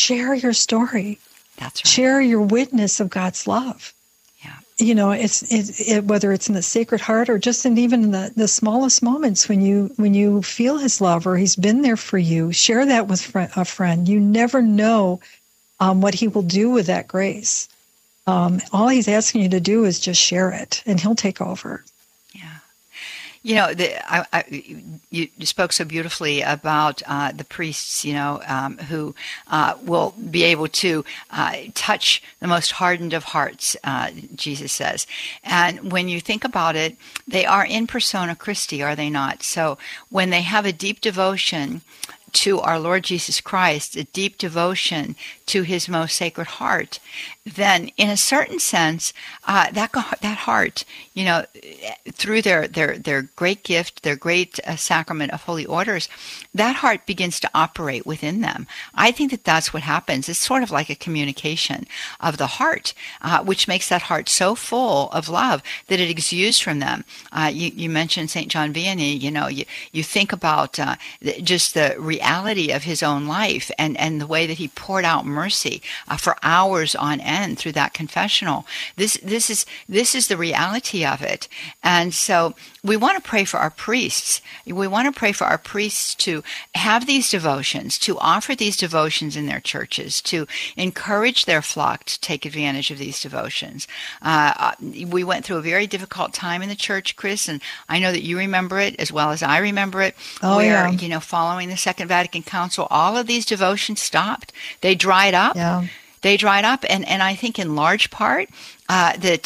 share your story. That's right. Share your witness of God's love. Yeah. You know, it's whether it's in the Sacred Heart or just even in the smallest moments when you feel His love or He's been there for you. Share that with a friend. You never know what He will do with that grace. All He's asking you to do is just share it, and He'll take over. Yeah. You know, you spoke so beautifully about the priests, you know, who will be able to touch the most hardened of hearts, Jesus says. And when you think about it, they are in persona Christi, are they not? So when they have a deep devotion to our Lord Jesus Christ, a deep devotion to His most sacred heart, then in a certain sense, that heart, you know, through their great gift, their great sacrament of holy orders, that heart begins to operate within them. I think that that's what happens. It's sort of like a communication of the heart, which makes that heart so full of love that it exudes from them. You mentioned St. John Vianney. You know, you think about just the reality of his own life and the way that he poured out mercy for hours on end through that confessional. This is the reality of it. And so we want to pray for our priests. We want to pray for our priests to have these devotions, to offer these devotions in their churches, to encourage their flock to take advantage of these devotions. We went through a very difficult time in the church, Chris, and I know that you remember it as well as I remember it, you know, following the Second Vatican Council, all of these devotions stopped. They dried up. Yeah. They dried up, and I think in large part the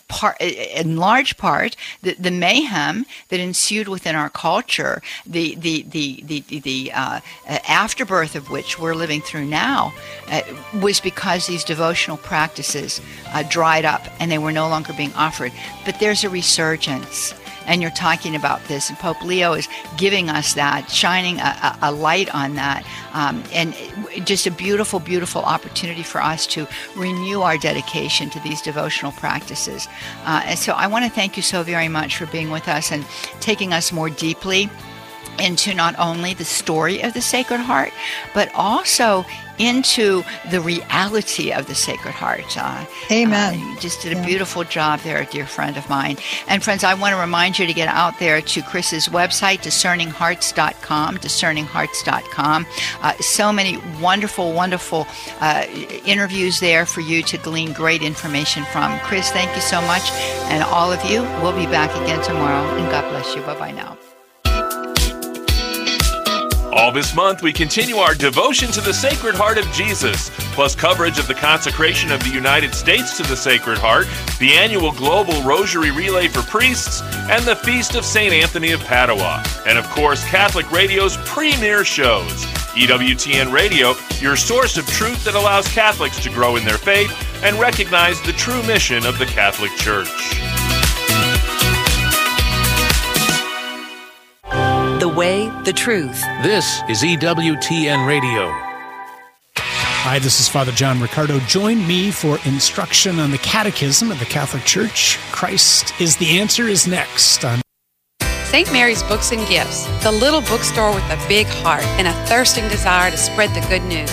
mayhem that ensued within our culture, the afterbirth of which we're living through now, was because these devotional practices dried up and they were no longer being offered. But there's a resurgence. And you're talking about this, and Pope Leo is giving us that, shining a light on that, and just a beautiful, beautiful opportunity for us to renew our dedication to these devotional practices. And so I want to thank you so very much for being with us and taking us more deeply into not only the story of the Sacred Heart, but also into the reality of the Sacred Heart. Amen. You just did a beautiful job there, a dear friend of mine. And friends, I want to remind you to get out there to Chris's website, discerninghearts.com. So many wonderful, wonderful interviews there for you to glean great information from. Chris, thank you so much. And all of you, we'll be back again tomorrow. And God bless you. Bye-bye now. All this month, we continue our devotion to the Sacred Heart of Jesus, plus coverage of the consecration of the United States to the Sacred Heart, the annual Global Rosary Relay for Priests, and the Feast of St. Anthony of Padua. And of course, Catholic Radio's premier shows. EWTN Radio, your source of truth that allows Catholics to grow in their faith and recognize the true mission of the Catholic Church. The way, the truth. This is EWTN Radio. Hi, this is Father John Riccardo. Join me for instruction on the Catechism of the Catholic Church. Christ is the Answer is next on St. Mary's Books and Gifts, the little bookstore with a big heart and a thirsting desire to spread the good news.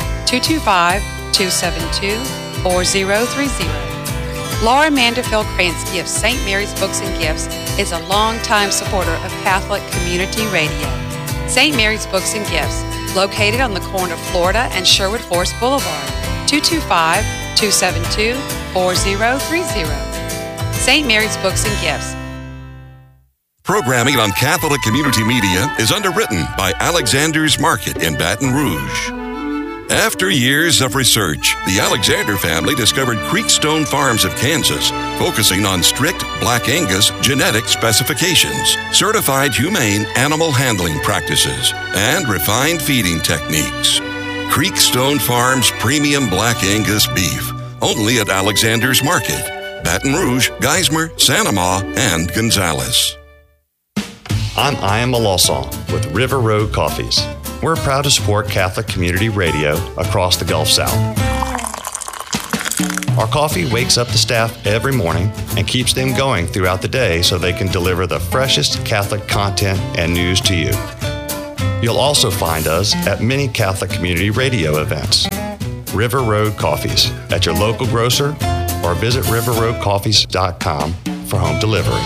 225-272-4030. Laura Manderfield Krantz Gifts St. Mary's Books and Gifts is a longtime supporter of Catholic Community Radio. St. Mary's Books and Gifts, located on the corner of Florida and Sherwood Forest Boulevard, 225-272-4030. St. Mary's Books and Gifts. Programming on Catholic Community Media is underwritten by Alexander's Market in Baton Rouge. After years of research, the Alexander family discovered Creekstone Farms of Kansas, focusing on strict Black Angus genetic specifications, certified humane animal handling practices, and refined feeding techniques. Creekstone Farms Premium Black Angus Beef, only at Alexander's Market, Baton Rouge, Geismar, Santa Ma, and Gonzales. I'm Ian Malosson with River Road Coffees. We're proud to support Catholic Community Radio across the Gulf South. Our coffee wakes up the staff every morning and keeps them going throughout the day so they can deliver the freshest Catholic content and news to you. You'll also find us at many Catholic Community Radio events. River Road Coffees at your local grocer or visit riverroadcoffees.com for home delivery.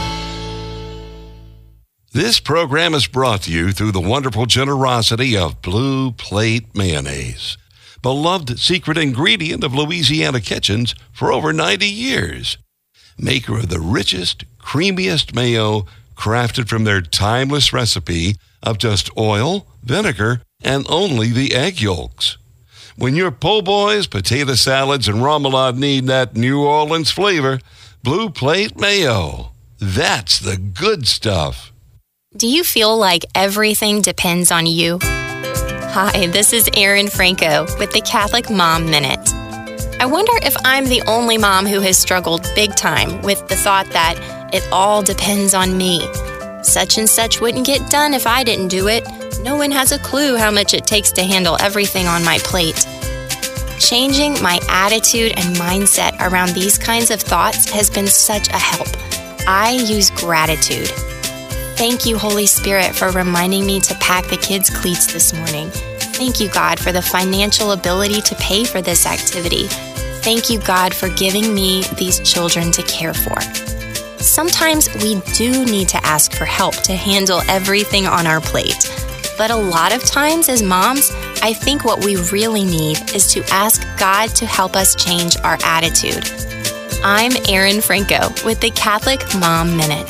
This program is brought to you through the wonderful generosity of Blue Plate Mayonnaise, beloved secret ingredient of Louisiana kitchens for over 90 years. Maker of the richest, creamiest mayo crafted from their timeless recipe of just oil, vinegar, and only the egg yolks. When your po' boys, potato salads, and remoulade need that New Orleans flavor, Blue Plate Mayo. That's the good stuff. Do you feel like everything depends on you? Hi, this is Erin Franco with the Catholic Mom Minute. I wonder if I'm the only mom who has struggled big time with the thought that it all depends on me. Such and such wouldn't get done if I didn't do it. No one has a clue how much it takes to handle everything on my plate. Changing my attitude and mindset around these kinds of thoughts has been such a help. I use gratitude. Thank you, Holy Spirit, for reminding me to pack the kids' cleats this morning. Thank you, God, for the financial ability to pay for this activity. Thank you, God, for giving me these children to care for. Sometimes we do need to ask for help to handle everything on our plate. But a lot of times as moms, I think what we really need is to ask God to help us change our attitude. I'm Erin Franco with the Catholic Mom Minute.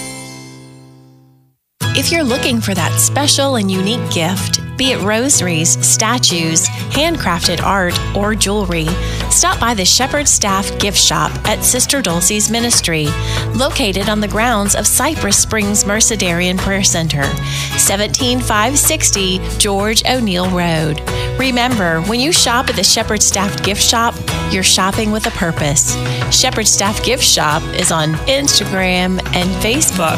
If you're looking for that special and unique gift, be it rosaries, statues, handcrafted art, or jewelry, stop by the Shepherd Staff Gift Shop at Sister Dulcie's Ministry, located on the grounds of Cypress Springs Mercedarian Prayer Center, 17560 George O'Neill Road. Remember, when you shop at the Shepherd Staff Gift Shop, you're shopping with a purpose. Shepherd Staff Gift Shop is on Instagram and Facebook.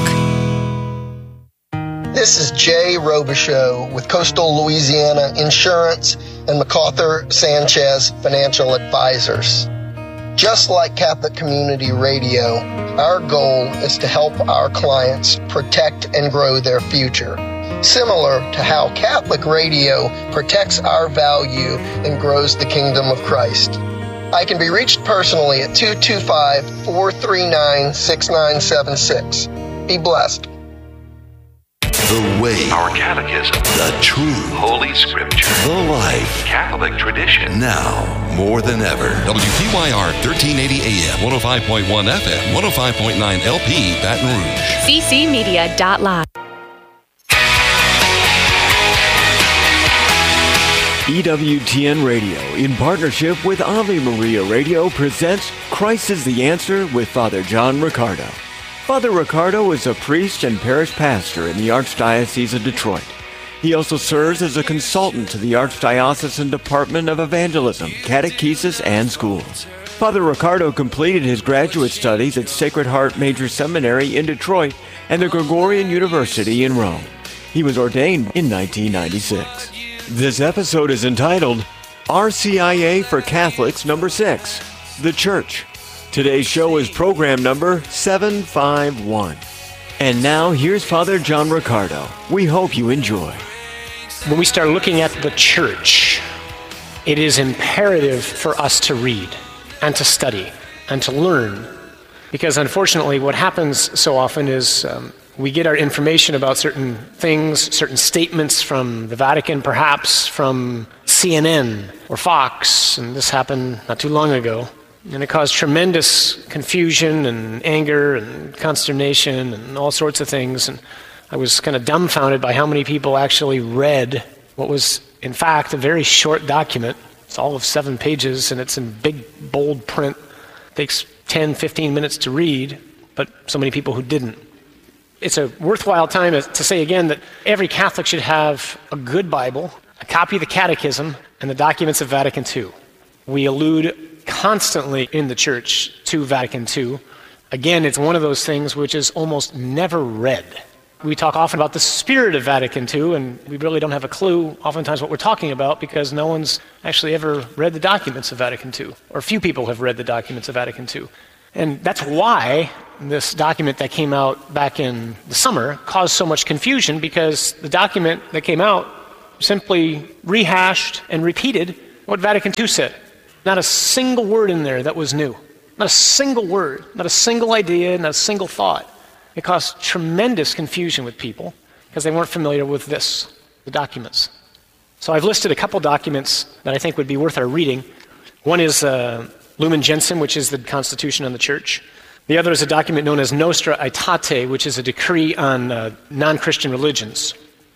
This is Jay Robichaux with Coastal Louisiana Insurance and MacArthur Sanchez Financial Advisors. Just like Catholic Community Radio, our goal is to help our clients protect and grow their future, similar to how Catholic Radio protects our value and grows the kingdom of Christ. I can be reached personally at 225-439-6976. Be blessed. The way, our catechism, the truth, Holy Scripture, the life, Catholic tradition. Now, more than ever. WTYR 1380 AM, 105.1 FM, 105.9 LP, Baton Rouge. ccmedia.live. EWTN Radio, in partnership with Ave Maria Radio, presents Christ is the Answer with Father John Riccardo. Father Riccardo is a priest and parish pastor in the Archdiocese of Detroit. He also serves as a consultant to the Archdiocesan Department of Evangelism, Catechesis, and Schools. Father Riccardo completed his graduate studies at Sacred Heart Major Seminary in Detroit and the Gregorian University in Rome. He was ordained in 1996. This episode is entitled RCIA for Catholics number 6, The Church. Today's show is program number 751. And now, here's Father John Riccardo. We hope you enjoy. When we start looking at the church, it is imperative for us to read and to study and to learn. Because unfortunately, what happens so often is we get our information about certain things, certain statements from the Vatican, perhaps from CNN or Fox, and this happened not too long ago. And it caused tremendous confusion and anger and consternation and all sorts of things. And I was kind of dumbfounded by how many people actually read what was, in fact, a very short document. It's all of 7 pages, and it's in big, bold print. It takes 10, 15 minutes to read, but so many people who didn't. It's a worthwhile time to say again that every Catholic should have a good Bible, a copy of the Catechism, and the documents of Vatican II. We allude constantly in the church to Vatican II. Again, it's one of those things which is almost never read. We talk often about the spirit of Vatican II, and we really don't have a clue oftentimes what we're talking about because no one's actually ever read the documents of Vatican II, or few people have read the documents of Vatican II. And that's why this document that came out back in the summer caused so much confusion, because the document that came out simply rehashed and repeated what Vatican II said. Not a single word in there that was new. Not a single word, not a single idea, not a single thought. It caused tremendous confusion with people because they weren't familiar with this, the documents. So I've listed a couple documents that I think would be worth our reading. One is Lumen Gentium, which is the Constitution on the Church. The other is a document known as Nostra Aetate, which is a decree on non-Christian religions.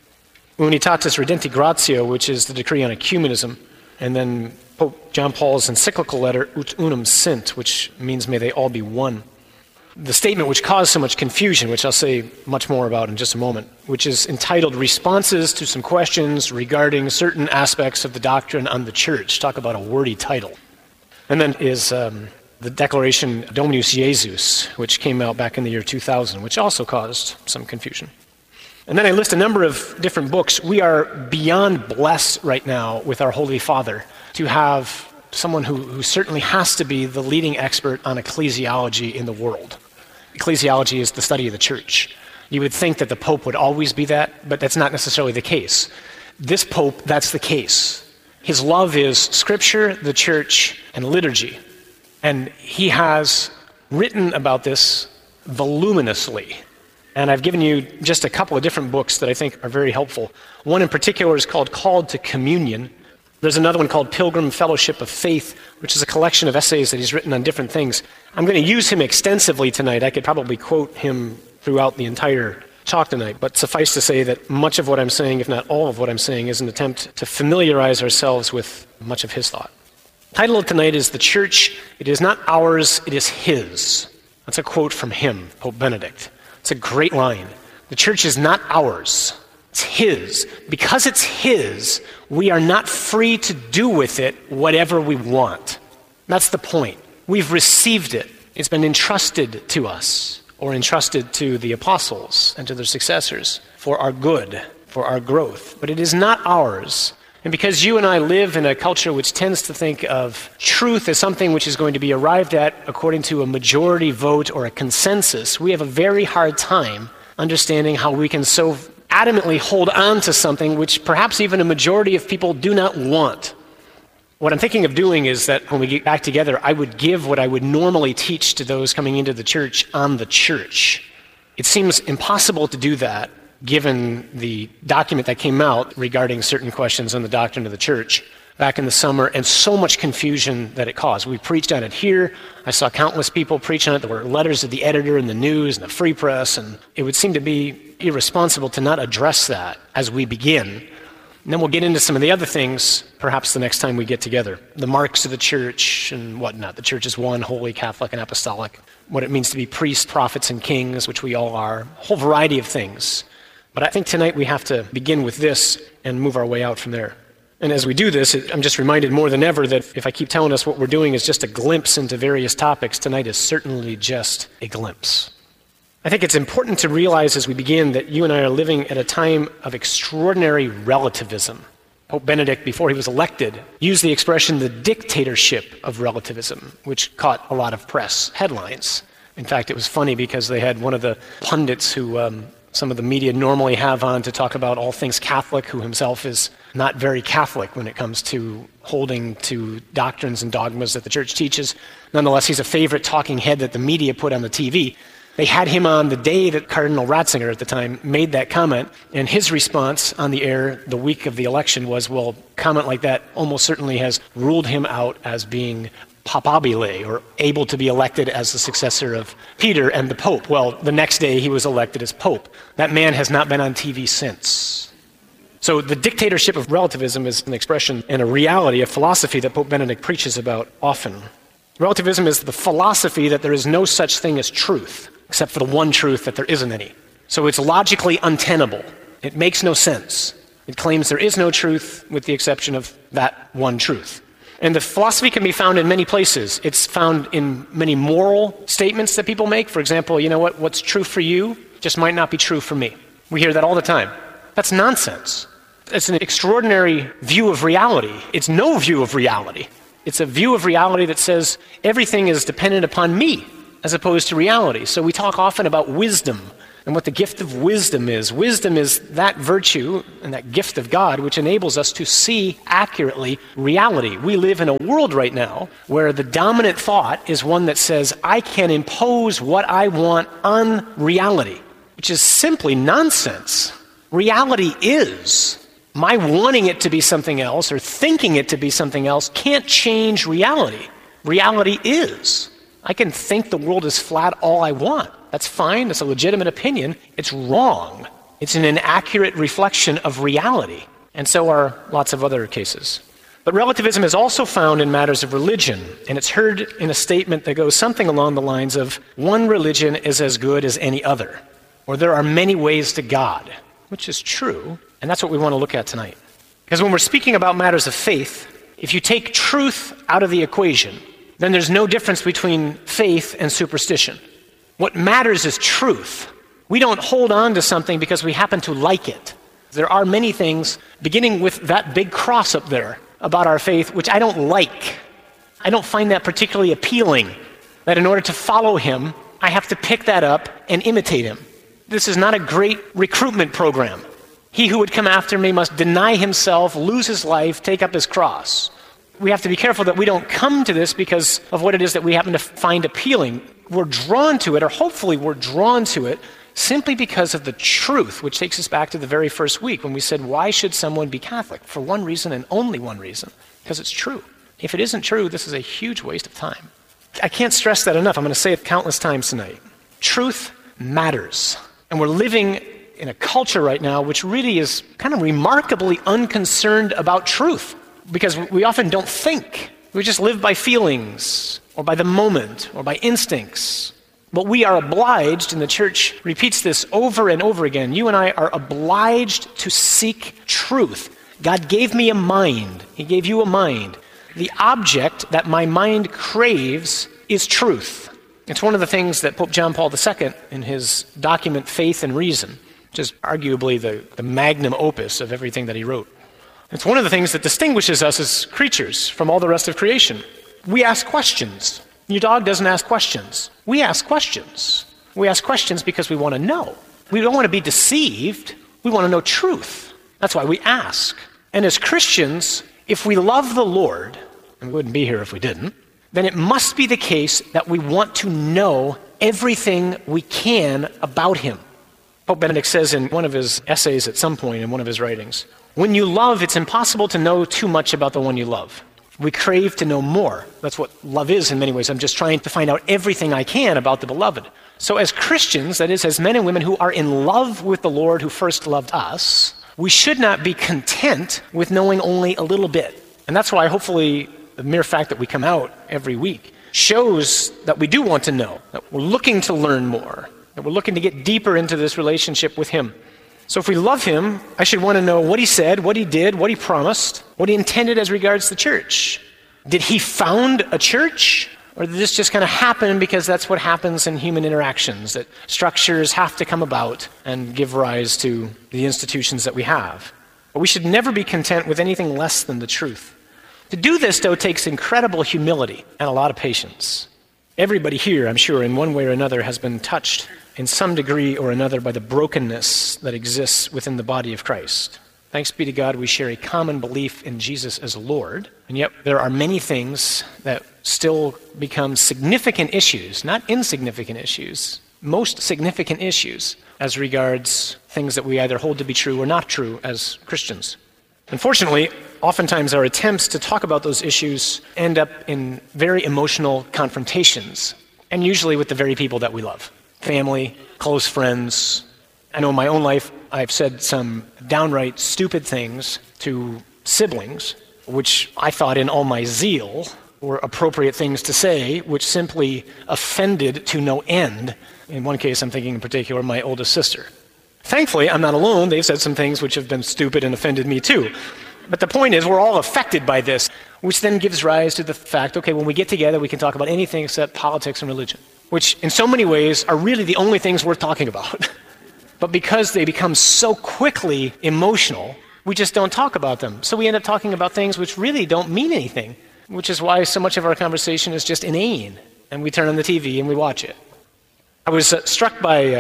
Unitatis Redempti Gratio, which is the decree on ecumenism. And then Pope John Paul's encyclical letter, Ut Unum Sint, which means may they all be one. The statement which caused so much confusion, which I'll say much more about in just a moment, which is entitled Responses to Some Questions Regarding Certain Aspects of the Doctrine on the Church. Talk about a wordy title. And then is the Declaration Dominus Jesus, which came out back in the year 2000, which also caused some confusion. And then I list a number of different books. We are beyond blessed right now with our Holy Father to have someone who certainly has to be the leading expert on ecclesiology in the world. Ecclesiology is the study of the church. You would think that the Pope would always be that, but that's not necessarily the case. This Pope, that's the case. His love is Scripture, the church, and liturgy. And he has written about this voluminously. And I've given you just a couple of different books that I think are very helpful. One in particular is called Called to Communion. There's another one called Pilgrim Fellowship of Faith, which is a collection of essays that he's written on different things. I'm going to use him extensively tonight. I could probably quote him throughout the entire talk tonight, but suffice to say that much of what I'm saying, if not all of what I'm saying, is an attempt to familiarize ourselves with much of his thought. The title of tonight is The Church. It is not ours, it is his. That's a quote from him, Pope Benedict. It's a great line. The church is not ours. It's his. Because it's his, we are not free to do with it whatever we want. That's the point. We've received it. It's been entrusted to us, or entrusted to the apostles and to their successors for our good, for our growth. But it is not ours. And because you and I live in a culture which tends to think of truth as something which is going to be arrived at according to a majority vote or a consensus, we have a very hard time understanding how we can so adamantly hold on to something which perhaps even a majority of people do not want. What I'm thinking of doing is that when we get back together, I would give what I would normally teach to those coming into the church on the church. It seems impossible to do that given the document that came out regarding certain questions on the doctrine of the church back in the summer, and so much confusion that it caused. We preached on it here. I saw countless people preach on it. There were letters of the editor in the news and the Free Press, and it would seem to be irresponsible to not address that as we begin. And then we'll get into some of the other things, perhaps the next time we get together. The marks of the church and whatnot. The church is one, holy, Catholic, and apostolic. What it means to be priests, prophets, and kings, which we all are. A whole variety of things. But I think tonight we have to begin with this and move our way out from there. And as we do this, I'm just reminded more than ever that if I keep telling us what we're doing is just a glimpse into various topics, tonight is certainly just a glimpse. I think it's important to realize as we begin that you and I are living at a time of extraordinary relativism. Pope Benedict, before he was elected, used the expression the dictatorship of relativism, which caught a lot of press headlines. In fact, it was funny because they had one of the pundits who some of the media normally have on to talk about all things Catholic, who himself is not very Catholic when it comes to holding to doctrines and dogmas that the church teaches. Nonetheless, he's a favorite talking head that the media put on the TV. They had him on the day that Cardinal Ratzinger at the time made that comment, and his response on the air the week of the election was, well, a comment like that almost certainly has ruled him out as being papabile, or able to be elected as the successor of Peter and the Pope. Well, the next day he was elected as Pope. That man has not been on TV since. So the dictatorship of relativism is an expression and a reality, a philosophy that Pope Benedict preaches about often. Relativism is the philosophy that there is no such thing as truth, except for the one truth that there isn't any. So it's logically untenable. It makes no sense. It claims there is no truth with the exception of that one truth. And the philosophy can be found in many places. It's found in many moral statements that people make. For example, you know what? What's true for you just might not be true for me. We hear that all the time. That's nonsense. It's an extraordinary view of reality. It's no view of reality. It's a view of reality that says everything is dependent upon me as opposed to reality. So we talk often about wisdom and what the gift of wisdom is. Wisdom is that virtue and that gift of God which enables us to see accurately reality. We live in a world right now where the dominant thought is one that says, I can impose what I want on reality, which is simply nonsense. Reality is. My wanting it to be something else or thinking it to be something else can't change reality. Reality is. I can think the world is flat all I want. That's fine. That's a legitimate opinion. It's wrong. It's an inaccurate reflection of reality. And so are lots of other cases. But relativism is also found in matters of religion, and it's heard in a statement that goes something along the lines of, one religion is as good as any other, or there are many ways to God, which is true, and that's what we want to look at tonight. Because when we're speaking about matters of faith, if you take truth out of the equation, then there's no difference between faith and superstition. What matters is truth. We don't hold on to something because we happen to like it. There are many things, beginning with that big cross up there, about our faith, which I don't like. I don't find that particularly appealing, that in order to follow him, I have to pick that up and imitate him. This is not a great recruitment program. He who would come after me must deny himself, lose his life, take up his cross. We have to be careful that we don't come to this because of what it is that we happen to find appealing. We're drawn to it, or hopefully we're drawn to it, simply because of the truth, which takes us back to the very first week when we said, why should someone be Catholic? For one reason and only one reason, because it's true. If it isn't true, this is a huge waste of time. I can't stress that enough. I'm going to say it countless times tonight. Truth matters. And we're living in a culture right now which really is kind of remarkably unconcerned about truth, because we often don't think. We just live by feelings, or by the moment, or by instincts. But we are obliged, and the church repeats this over and over again, you and I are obliged to seek truth. God gave me a mind. He gave you a mind. The object that my mind craves is truth. It's one of the things that Pope John Paul II, in his document Faith and Reason, which is arguably the magnum opus of everything that he wrote. It's one of the things that distinguishes us as creatures from all the rest of creation. We ask questions. Your dog doesn't ask questions. We ask questions. We ask questions because we want to know. We don't want to be deceived. We want to know truth. That's why we ask. And as Christians, if we love the Lord, and we wouldn't be here if we didn't, then it must be the case that we want to know everything we can about him. Pope Benedict says in one of his essays at some point in one of his writings, when you love, it's impossible to know too much about the one you love. We crave to know more. That's what love is in many ways. I'm just trying to find out everything I can about the beloved. So as Christians, that is, as men and women who are in love with the Lord who first loved us, we should not be content with knowing only a little bit. And that's why hopefully the mere fact that we come out every week shows that we do want to know, that we're looking to learn more, that we're looking to get deeper into this relationship with him. So if we love him, I should want to know what he said, what he did, what he promised, what he intended as regards the church. Did he found a church? Or did this just kind of happen because that's what happens in human interactions, that structures have to come about and give rise to the institutions that we have? But we should never be content with anything less than the truth. To do this, though, takes incredible humility and a lot of patience. Everybody here, I'm sure, in one way or another, has been touched in some degree or another by the brokenness that exists within the body of Christ. Thanks be to God, we share a common belief in Jesus as Lord, and yet there are many things that still become significant issues, not insignificant issues, most significant issues as regards things that we either hold to be true or not true as Christians. Unfortunately, oftentimes our attempts to talk about those issues end up in very emotional confrontations, and usually with the very people that we love. Family, close friends. I know in my own life, I've said some downright stupid things to siblings, which I thought in all my zeal were appropriate things to say, which simply offended to no end. In one case, I'm thinking in particular, my oldest sister. Thankfully, I'm not alone. They've said some things which have been stupid and offended me too. But the point is, we're all affected by this, which then gives rise to the fact, okay, when we get together, we can talk about anything except politics and religion, which in so many ways are really the only things worth talking about. But because they become so quickly emotional, we just don't talk about them. So we end up talking about things which really don't mean anything, which is why so much of our conversation is just inane. And we turn on the TV and we watch it. I was struck by a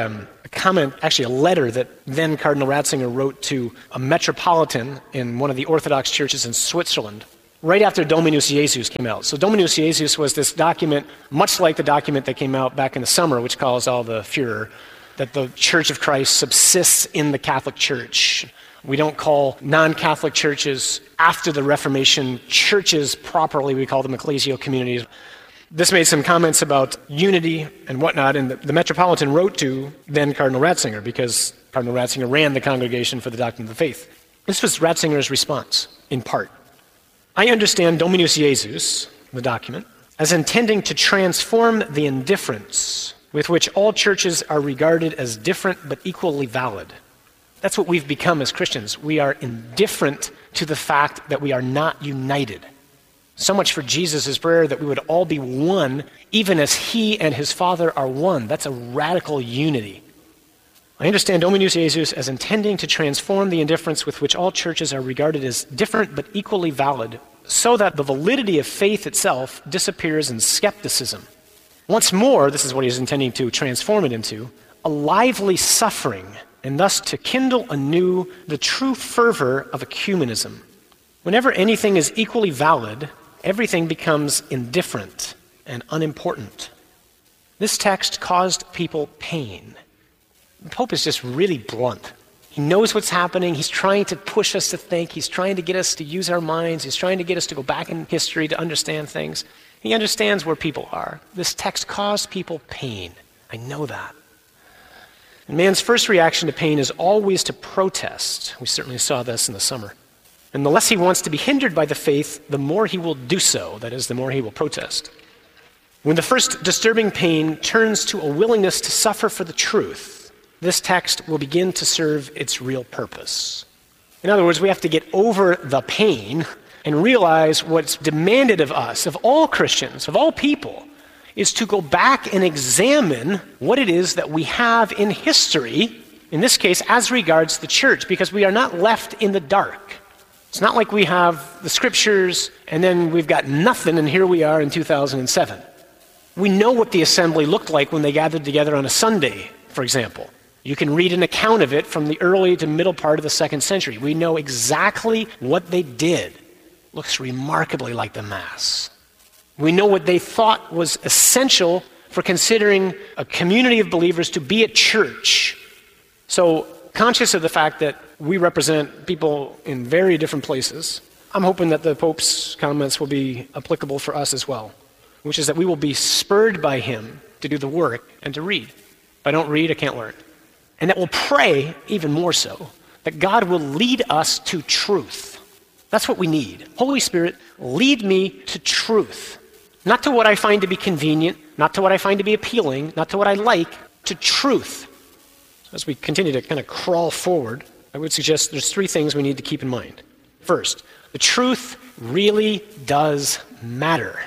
comment, actually a letter that then Cardinal Ratzinger wrote to a metropolitan in one of the Orthodox churches in Switzerland, right after Dominus Jesus came out. So Dominus Jesus was this document, much like the document that came out back in the summer, which caused all the furor, that the Church of Christ subsists in the Catholic Church. We don't call non-Catholic churches after the Reformation churches properly. We call them ecclesial communities. This made some comments about unity and whatnot, and the Metropolitan wrote to then Cardinal Ratzinger, because Cardinal Ratzinger ran the Congregation for the Doctrine of the Faith. This was Ratzinger's response, in part. I understand Dominus Jesus, the document, as intending to transform the indifference with which all churches are regarded as different but equally valid. That's what we've become as Christians. We are indifferent to the fact that we are not united. So much for Jesus' prayer that we would all be one, even as he and his Father are one. That's a radical unity. I understand Dominus Jesus as intending to transform the indifference with which all churches are regarded as different but equally valid, so that the validity of faith itself disappears in skepticism. Once more, this is what he's intending to transform it into, a lively suffering, and thus to kindle anew the true fervor of ecumenism. Whenever anything is equally valid, everything becomes indifferent and unimportant. This text caused people pain. The Pope is just really blunt. He knows what's happening. He's trying to push us to think. He's trying to get us to use our minds. He's trying to get us to go back in history to understand things. He understands where people are. This text caused people pain. I know that. And man's first reaction to pain is always to protest. We certainly saw this in the summer. And the less he wants to be hindered by the faith, the more he will do so. That is, the more he will protest. When the first disturbing pain turns to a willingness to suffer for the truth, this text will begin to serve its real purpose. In other words, we have to get over the pain and realize what's demanded of us, of all Christians, of all people, is to go back and examine what it is that we have in history, in this case, as regards the church, because we are not left in the dark. It's not like we have the scriptures and then we've got nothing and here we are in 2007. We know what the assembly looked like when they gathered together on a Sunday, for example. You can read an account of it from the early to middle part of the 2nd century. We know exactly what they did. Looks remarkably like the Mass. We know what they thought was essential for considering a community of believers to be a church. So, conscious of the fact that we represent people in very different places, I'm hoping that the Pope's comments will be applicable for us as well, which is that we will be spurred by him to do the work and to read. If I don't read, I can't learn. And that we'll pray, even more so, that God will lead us to truth. That's what we need. Holy Spirit, lead me to truth. Not to what I find to be convenient, not to what I find to be appealing, not to what I like, to truth. So as we continue to kind of crawl forward, I would suggest there's 3 things we need to keep in mind. First, the truth really does matter.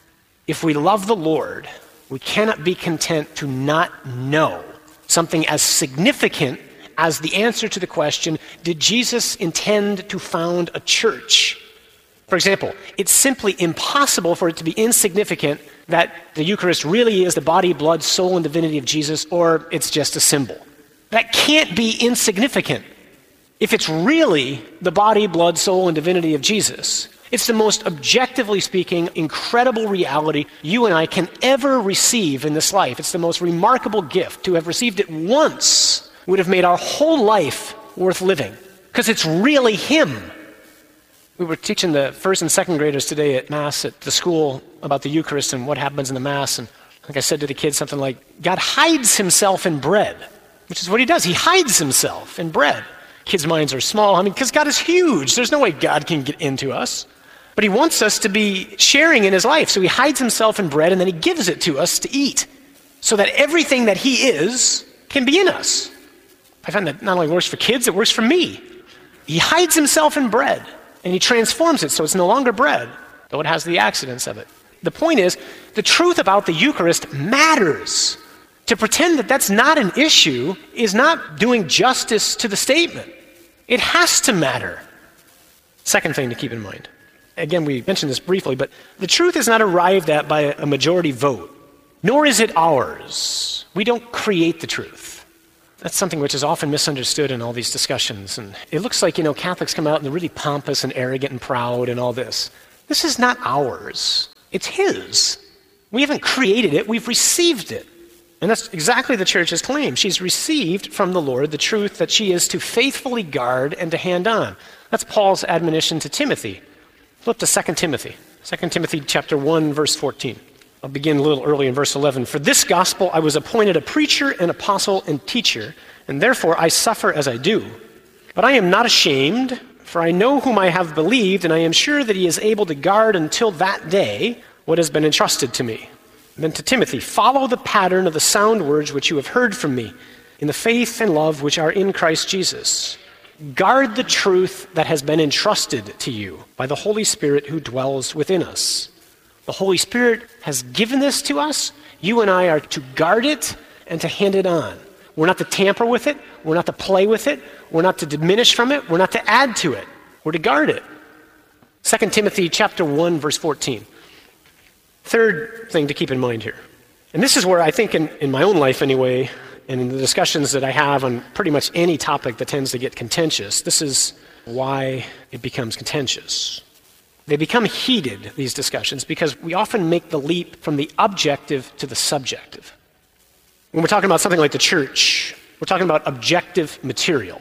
If we love the Lord, we cannot be content to not know something as significant as the answer to the question, did Jesus intend to found a church? For example, it's simply impossible for it to be insignificant that the Eucharist really is the body, blood, soul, and divinity of Jesus, or it's just a symbol. That can't be insignificant. If it's really the body, blood, soul, and divinity of Jesus, it's the most objectively speaking, incredible reality you and I can ever receive in this life. It's the most remarkable gift. To have received it once would have made our whole life worth living, because it's really him. We were teaching the 1st and 2nd graders today at Mass at the school about the Eucharist and what happens in the Mass. And I think I said to the kids something like, God hides himself in bread, which is what he does. He hides himself in bread. Kids' minds are small. Because God is huge. There's no way God can get into us. But he wants us to be sharing in his life. So he hides himself in bread and then he gives it to us to eat so that everything that he is can be in us. I find that not only works for kids, it works for me. He hides himself in bread and he transforms it so it's no longer bread, though it has the accidents of it. The point is, the truth about the Eucharist matters. To pretend that that's not an issue is not doing justice to the statement. It has to matter. Second thing to keep in mind. Again, we mentioned this briefly, but the truth is not arrived at by a majority vote, nor is it ours. We don't create the truth. That's something which is often misunderstood in all these discussions. And it looks like, Catholics come out and they're really pompous and arrogant and proud and all this. This is not ours. It's His. We haven't created it. We've received it. And that's exactly the church's claim. She's received from the Lord the truth that she is to faithfully guard and to hand on. That's Paul's admonition to Timothy. Flip to 2 Timothy. 2 Timothy chapter 1, verse 14. I'll begin a little early in verse 11. For this gospel I was appointed a preacher, an apostle, and teacher, and therefore I suffer as I do. But I am not ashamed, for I know whom I have believed, and I am sure that he is able to guard until that day what has been entrusted to me. Then to Timothy, follow the pattern of the sound words which you have heard from me, in the faith and love which are in Christ Jesus. Guard the truth that has been entrusted to you by the Holy Spirit who dwells within us. The Holy Spirit has given this to us. You and I are to guard it and to hand it on. We're not to tamper with it. We're not to play with it. We're not to diminish from it. We're not to add to it. We're to guard it. 2 Timothy chapter 1, verse 14. Third thing to keep in mind here. And this is where I think in my own life anyway, and in the discussions that I have on pretty much any topic that tends to get contentious, this is why it becomes contentious. They become heated, these discussions, because we often make the leap from the objective to the subjective. When we're talking about something like the church, we're talking about objective material.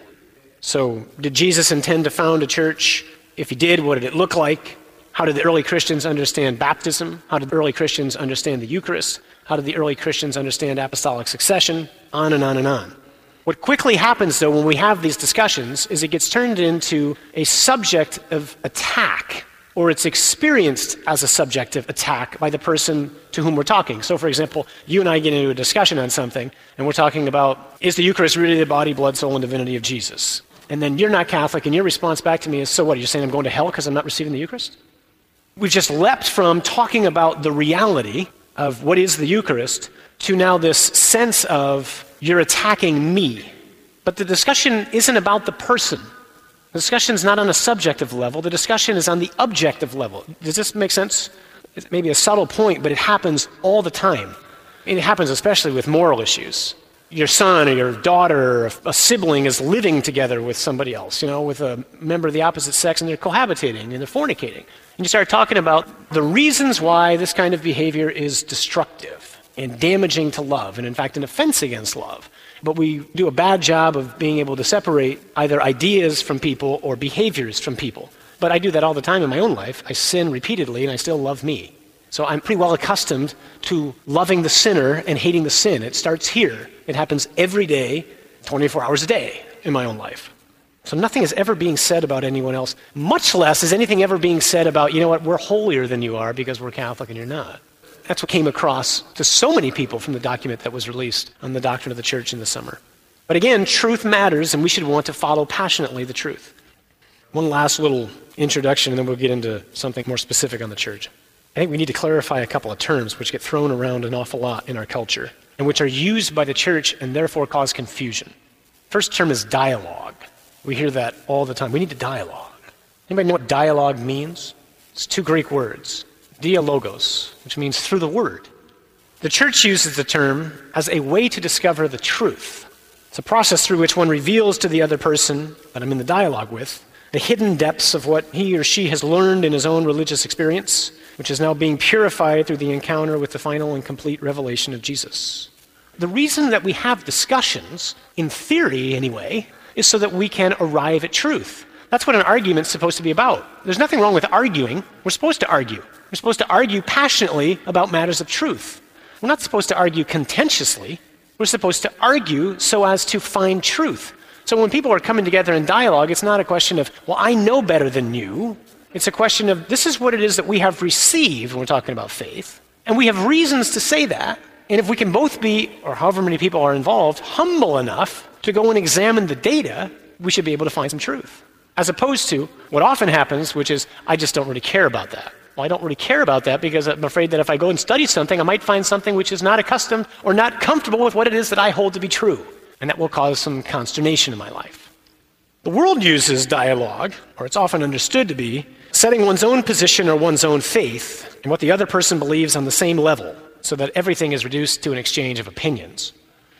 So, did Jesus intend to found a church? If he did, what did it look like? How did the early Christians understand baptism? How did the early Christians understand the Eucharist? How did the early Christians understand apostolic succession? On and on and on. What quickly happens, though, when we have these discussions is it gets turned into a subject of attack, or it's experienced as a subject of attack by the person to whom we're talking. So, for example, you and I get into a discussion on something, and we're talking about, is the Eucharist really the body, blood, soul, and divinity of Jesus? And then you're not Catholic, and your response back to me is, so what, are you saying I'm going to hell because I'm not receiving the Eucharist? We've just leapt from talking about the reality of what is the Eucharist to now this sense of, you're attacking me. But the discussion isn't about the person. The discussion is not on a subjective level. The discussion is on the objective level. Does this make sense? It's maybe a subtle point, but it happens all the time. And it happens especially with moral issues. Your son or your daughter or a sibling is living together with somebody else, with a member of the opposite sex, and they're cohabitating and they're fornicating. And you start talking about the reasons why this kind of behavior is destructive and damaging to love, and in fact an offense against love. But we do a bad job of being able to separate either ideas from people or behaviors from people. But I do that all the time in my own life. I sin repeatedly and I still love me. So I'm pretty well accustomed to loving the sinner and hating the sin. It starts here. It happens every day, 24 hours a day in my own life. So nothing is ever being said about anyone else, much less is anything ever being said about, we're holier than you are because we're Catholic and you're not. That's what came across to so many people from the document that was released on the Doctrine of the Church in the summer. But again, truth matters, and we should want to follow passionately the truth. One last little introduction, and then we'll get into something more specific on the church. I think we need to clarify a couple of terms which get thrown around an awful lot in our culture, and which are used by the church and therefore cause confusion. First term is dialogue. We hear that all the time. We need to dialogue. Anybody know what dialogue means? It's two Greek words. Dialogos, which means through the word. The church uses the term as a way to discover the truth. It's a process through which one reveals to the other person that I'm in the dialogue with the hidden depths of what he or she has learned in his own religious experience, which is now being purified through the encounter with the final and complete revelation of Jesus. The reason that we have discussions, in theory anyway, is so that we can arrive at truth. That's what an argument's supposed to be about. There's nothing wrong with arguing. We're supposed to argue. We're supposed to argue passionately about matters of truth. We're not supposed to argue contentiously. We're supposed to argue so as to find truth. So when people are coming together in dialogue, it's not a question of, well, I know better than you. It's a question of, this is what it is that we have received when we're talking about faith. And we have reasons to say that. And if we can both be, or however many people are involved, humble enough to go and examine the data, we should be able to find some truth. As opposed to what often happens, which is, I just don't really care about that. Well, I don't really care about that because I'm afraid that if I go and study something, I might find something which is not accustomed or not comfortable with what it is that I hold to be true. And that will cause some consternation in my life. The world uses dialogue, or it's often understood to be, setting one's own position or one's own faith and what the other person believes on the same level, so that everything is reduced to an exchange of opinions.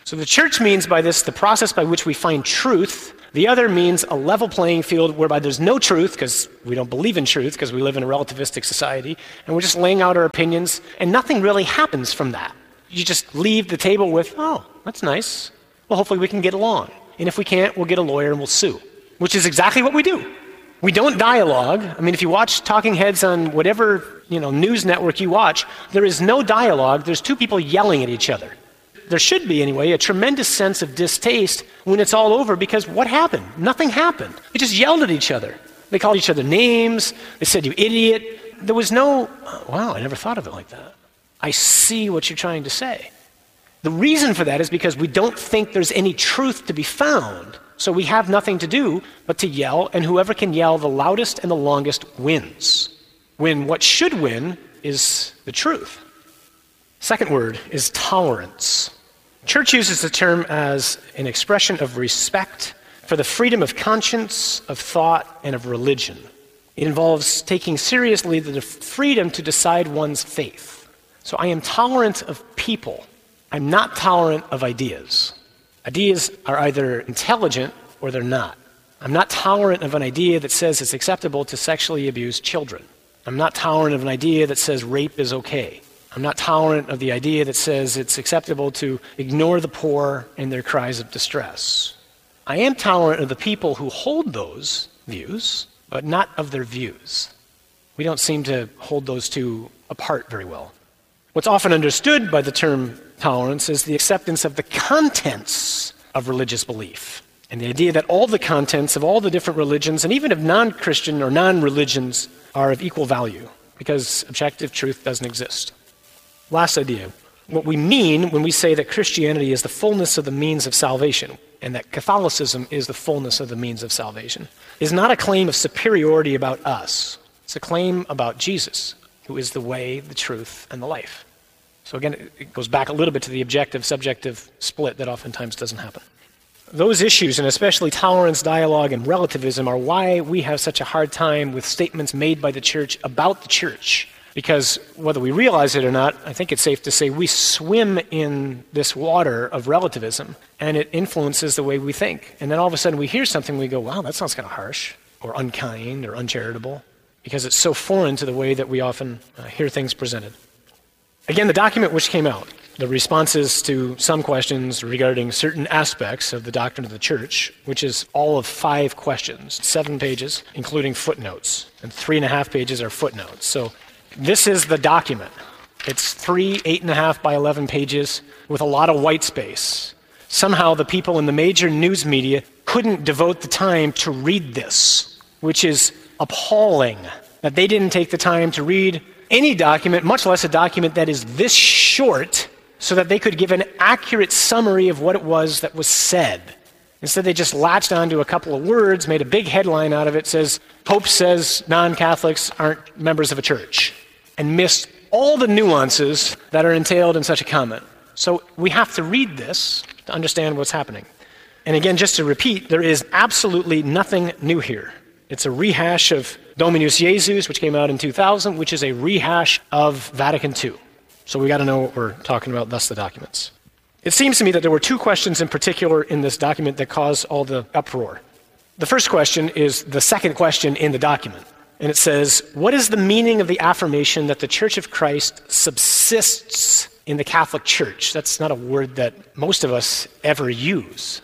So the church means by this the process by which we find truth. The other means a level playing field whereby there's no truth because we don't believe in truth because we live in a relativistic society and we're just laying out our opinions and nothing really happens from that. You just leave the table with, oh, that's nice. Well, hopefully we can get along. And if we can't, we'll get a lawyer and we'll sue, which is exactly what we do. We don't dialogue. I mean, if you watch Talking Heads on whatever, news network you watch, there is no dialogue. There's two people yelling at each other. There should be, anyway, a tremendous sense of distaste when it's all over because what happened? Nothing happened. They just yelled at each other. They called each other names. They said, you idiot. There was no, wow, I never thought of it like that. I see what you're trying to say. The reason for that is because we don't think there's any truth to be found. So we have nothing to do but to yell, and whoever can yell the loudest and the longest wins. When what should win is the truth. Second word is tolerance. Church uses the term as an expression of respect for the freedom of conscience, of thought, and of religion. It involves taking seriously the freedom to decide one's faith. So I am tolerant of people. I'm not tolerant of ideas. Ideas are either intelligent or they're not. I'm not tolerant of an idea that says it's acceptable to sexually abuse children. I'm not tolerant of an idea that says rape is okay. I'm not tolerant of the idea that says it's acceptable to ignore the poor and their cries of distress. I am tolerant of the people who hold those views, but not of their views. We don't seem to hold those two apart very well. What's often understood by the term tolerance is the acceptance of the contents of religious belief, and the idea that all the contents of all the different religions, and even of non-Christian or non-religions, are of equal value, because objective truth doesn't exist. Last idea. What we mean when we say that Christianity is the fullness of the means of salvation, and that Catholicism is the fullness of the means of salvation, is not a claim of superiority about us. It's a claim about Jesus, who is the way, the truth, and the life. So again, it goes back a little bit to the objective-subjective split that oftentimes doesn't happen. Those issues, and especially tolerance, dialogue, and relativism, are why we have such a hard time with statements made by the church about the church. Because whether we realize it or not, I think it's safe to say we swim in this water of relativism, and it influences the way we think. And then all of a sudden we hear something, we go, wow, that sounds kind of harsh, or unkind, or uncharitable, because it's so foreign to the way that we often hear things presented. Again, the document which came out, the responses to some questions regarding certain aspects of the doctrine of the church, which is all of 5 questions, 7 pages, including footnotes, and 3.5 pages are footnotes. So this is the document. It's 3 8.5 by 11 pages with a lot of white space. Somehow the people in the major news media couldn't devote the time to read this, which is appalling that they didn't take the time to read any document, much less a document that is this short, so that they could give an accurate summary of what it was that was said. Instead, they just latched onto a couple of words, made a big headline out of it, says, Pope says non-Catholics aren't members of a church, and missed all the nuances that are entailed in such a comment. So we have to read this to understand what's happening. And again, just to repeat, there is absolutely nothing new here. It's a rehash of Dominus Jesus, which came out in 2000, which is a rehash of Vatican II. So we got to know what we're talking about, thus the documents. It seems to me that there were 2 questions in particular in this document that caused all the uproar. The first question is the second question in the document. And it says, what is the meaning of the affirmation that the Church of Christ subsists in the Catholic Church? That's not a word that most of us ever use.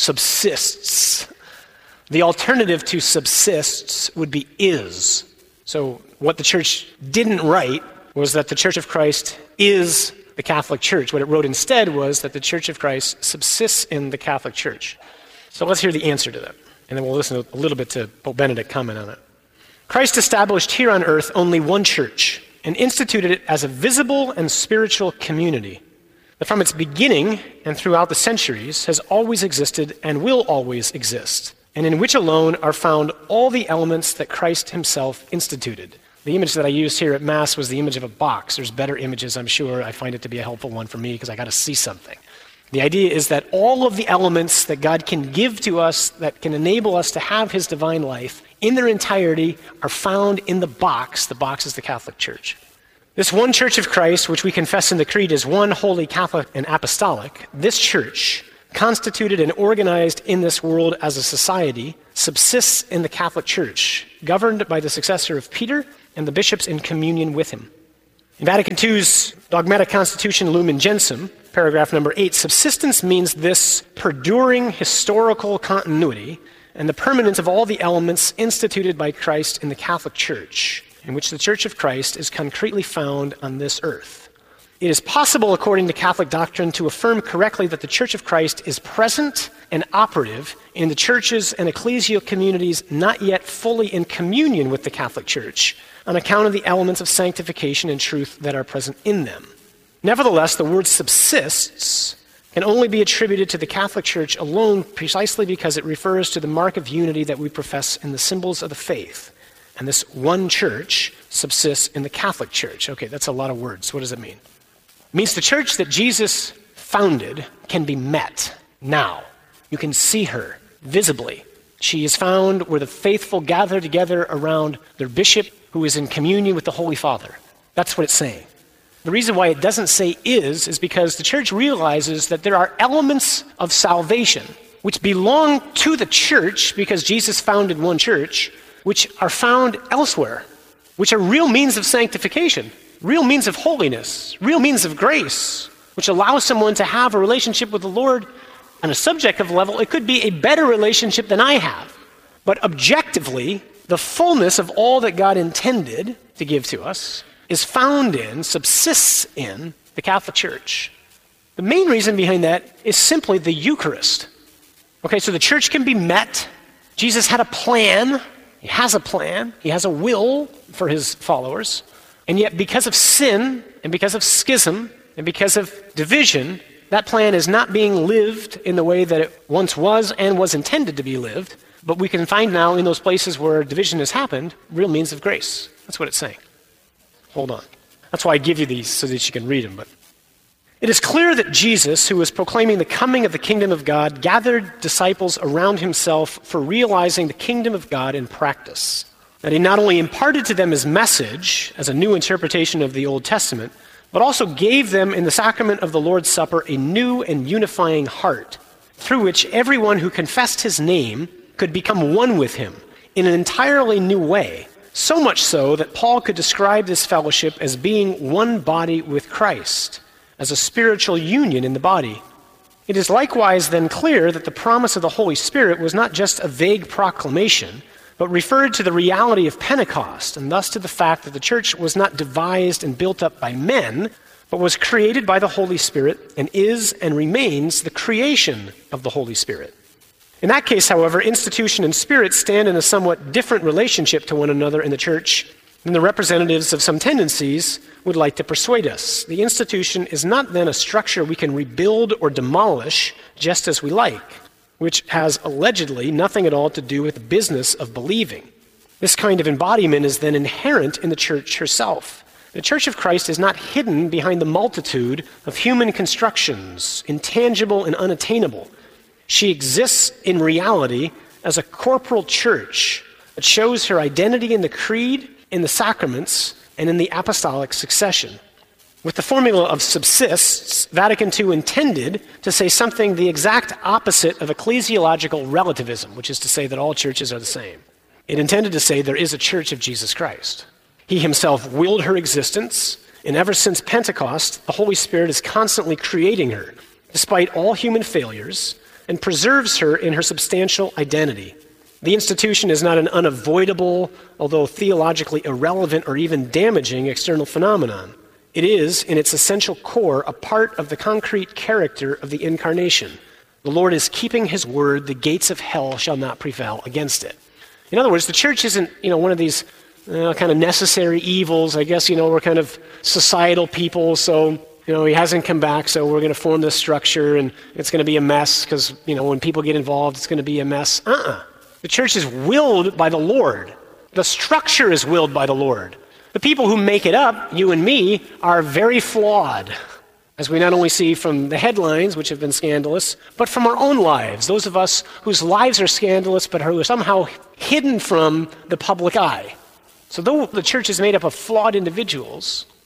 Subsists. The alternative to subsists would be is. So what the church didn't write was that the Church of Christ is the Catholic Church. What it wrote instead was that the Church of Christ subsists in the Catholic Church. So let's hear the answer to that. And then we'll listen a little bit to Pope Benedict comment on it. Christ established here on earth only one church and instituted it as a visible and spiritual community that from its beginning and throughout the centuries has always existed and will always exist, and in which alone are found all the elements that Christ himself instituted. The image that I used here at Mass was the image of a box. There's better images, I'm sure. I find it to be a helpful one for me because I got to see something. The idea is that all of the elements that God can give to us that can enable us to have his divine life in their entirety are found in the box. The box is the Catholic Church. This one Church of Christ, which we confess in the Creed as one holy, Catholic, and apostolic, this church, constituted and organized in this world as a society, subsists in the Catholic Church, governed by the successor of Peter and the bishops in communion with him. In Vatican II's Dogmatic Constitution Lumen Gentium, paragraph number 8, subsistence means this perduring historical continuity and the permanence of all the elements instituted by Christ in the Catholic Church, in which the Church of Christ is concretely found on this earth. It is possible, according to Catholic doctrine, to affirm correctly that the Church of Christ is present and operative in the churches and ecclesial communities not yet fully in communion with the Catholic Church, on account of the elements of sanctification and truth that are present in them. Nevertheless, the word subsists can only be attributed to the Catholic Church alone precisely because it refers to the mark of unity that we profess in the symbols of the faith. And this one church subsists in the Catholic Church. Okay, that's a lot of words. What does it mean? It means the church that Jesus founded can be met now. You can see her visibly. She is found where the faithful gather together around their bishop who is in communion with the Holy Father. That's what it's saying. The reason why it doesn't say is because the church realizes that there are elements of salvation which belong to the church because Jesus founded one church, which are found elsewhere, which are real means of sanctification, real means of holiness, real means of grace, which allows someone to have a relationship with the Lord on a subjective level. It could be a better relationship than I have. But objectively, the fullness of all that God intended to give to us is found in, subsists in, the Catholic Church. The main reason behind that is simply the Eucharist. Okay, so the church can be met. Jesus had a plan. He has a plan. He has a will for his followers. And yet because of sin and because of schism and because of division, that plan is not being lived in the way that it once was and was intended to be lived. But we can find now in those places where division has happened, real means of grace. That's what it's saying. Hold on. That's why I give you these so that you can read them. But it is clear that Jesus, who was proclaiming the coming of the kingdom of God, gathered disciples around himself for realizing the kingdom of God in practice. That he not only imparted to them his message as a new interpretation of the Old Testament, but also gave them in the sacrament of the Lord's Supper a new and unifying heart, through which everyone who confessed his name could become one with him in an entirely new way, so much so that Paul could describe this fellowship as being one body with Christ, as a spiritual union in the body. It is likewise then clear that the promise of the Holy Spirit was not just a vague proclamation, but referred to the reality of Pentecost, and thus to the fact that the church was not devised and built up by men, but was created by the Holy Spirit and is and remains the creation of the Holy Spirit. In that case, however, institution and spirit stand in a somewhat different relationship to one another in the church than the representatives of some tendencies would like to persuade us. The institution is not then a structure we can rebuild or demolish just as we like, which has allegedly nothing at all to do with the business of believing. This kind of embodiment is then inherent in the church herself. The Church of Christ is not hidden behind the multitude of human constructions, intangible and unattainable. She exists in reality as a corporal church that shows her identity in the creed, in the sacraments, and in the apostolic succession. With the formula of subsists, Vatican II intended to say something the exact opposite of ecclesiological relativism, which is to say that all churches are the same. It intended to say there is a church of Jesus Christ. He himself willed her existence, and ever since Pentecost, the Holy Spirit is constantly creating her, despite all human failures, and preserves her in her substantial identity. The institution is not an unavoidable, although theologically irrelevant or even damaging external phenomenon. It is, in its essential core, a part of the concrete character of the incarnation. The Lord is keeping his word, the gates of hell shall not prevail against it. In other words, the church isn't, one of these kind of necessary evils. I guess, we're kind of societal people, so he hasn't come back, so we're going to form this structure, and it's going to be a mess because, when people get involved, it's going to be a mess. The church is willed by the Lord. The structure is willed by the Lord. The people who make it up, you and me, are very flawed, as we not only see from the headlines, which have been scandalous, but from our own lives, those of us whose lives are scandalous but who are somehow hidden from the public eye. So though the church is made up of flawed individuals,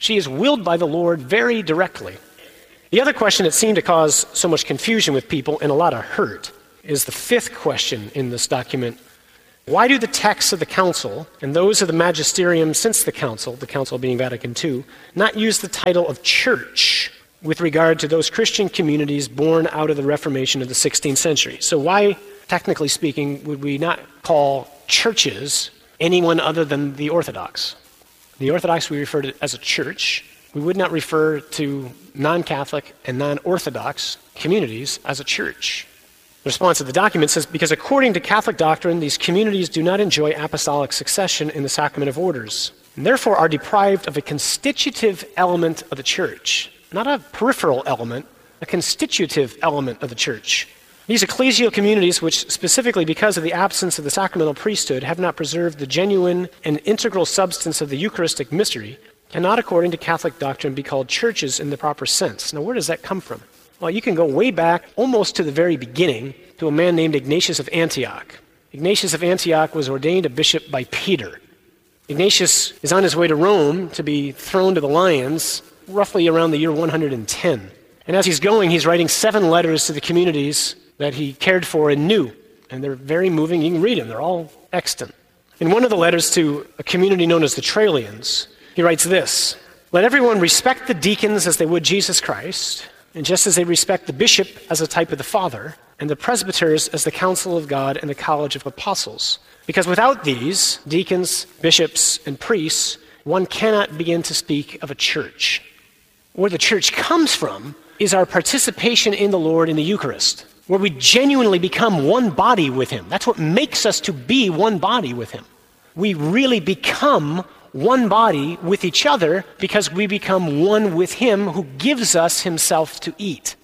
She is willed by the Lord very directly. The other question that seemed to cause so much confusion with people and a lot of hurt is the fifth question in this document. Why do the texts of the council and those of the magisterium since the council being Vatican II, not use the title of church with regard to those Christian communities born out of the Reformation of the 16th century? So why, technically speaking, would we not call churches anyone other than the Orthodox? The Orthodox, we refer to as a church. We would not refer to non-Catholic and non-Orthodox communities as a church. The response to the document says, because according to Catholic doctrine, these communities do not enjoy apostolic succession in the sacrament of orders, and therefore are deprived of a constitutive element of the church. Not a peripheral element, a constitutive element of the church. These ecclesial communities, which specifically because of the absence of the sacramental priesthood have not preserved the genuine and integral substance of the Eucharistic mystery, cannot, according to Catholic doctrine, be called churches in the proper sense. Now, where does that come from? Well, you can go way back, almost to the very beginning, to a man named Ignatius of Antioch. Ignatius of Antioch was ordained a bishop by Peter. Ignatius is on his way to Rome to be thrown to the lions roughly around the year 110. And as he's going, he's writing 7 letters to the communities that he cared for and knew. And they're very moving. You can read them. They're all extant. In one of the letters to a community known as the Trallians, he writes this: "Let everyone respect the deacons as they would Jesus Christ, and just as they respect the bishop as a type of the Father, and the presbyters as the council of God and the college of apostles. Because without these, deacons, bishops, and priests, one cannot begin to speak of a church." Where the church comes from is our participation in the Lord in the Eucharist, where we genuinely become one body with Him. That's what makes us to be one body with Him. We really become one body with each other because we become one with Him who gives us Himself to eat.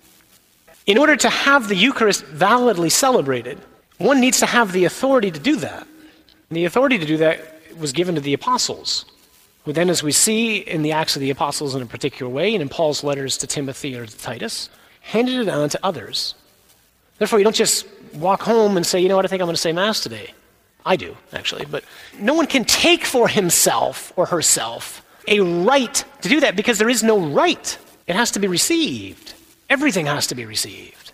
In order to have the Eucharist validly celebrated, one needs to have the authority to do that. And the authority to do that was given to the apostles, who then, as we see in the Acts of the Apostles in a particular way, and in Paul's letters to Timothy or to Titus, handed it on to others. Therefore, you don't just walk home and say, you know what, I think I'm going to say Mass today. I do, actually. But no one can take for himself or herself a right to do that because there is no right. It has to be received. Everything has to be received.